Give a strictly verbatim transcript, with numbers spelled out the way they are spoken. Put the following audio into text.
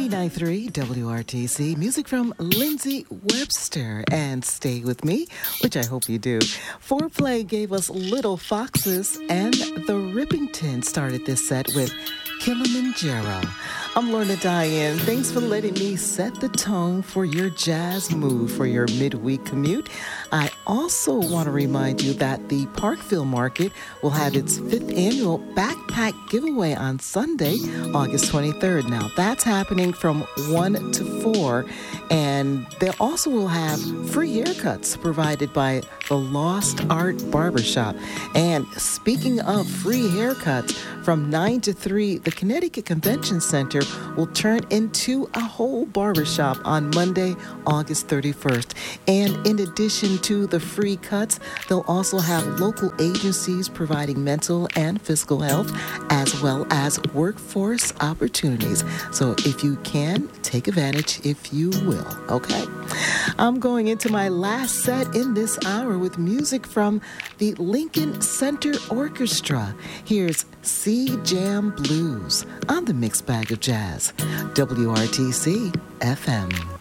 ninety-nine point three W R T C, music from Lindsay Webster. And stay with me, which I hope you do. Foreplay gave us Little Foxes, and the Rippingtons started this set with Kilimanjaro. I'm Lorna Diane. Thanks for letting me set the tone for your jazz mood for your midweek commute. I also want to remind you that the Parkville Market will have its fifth annual backpack giveaway on Sunday, August twenty-third. Now, that's happening from one to four, and they also will have free haircuts provided by the Lost Art Barbershop. And speaking of free haircuts, from nine to three, the Connecticut Convention Center will turn into a whole barbershop on Monday, August thirty-first. And in addition to the free cuts, they'll also have local agencies providing mental and physical health as well as workforce opportunities. So if you can, take advantage if you will, okay? I'm going into my last set in this hour with music from the Lincoln Center Orchestra. Here's Sea Jam Blues on the Mixed Bag of Jazz, W R T C F M.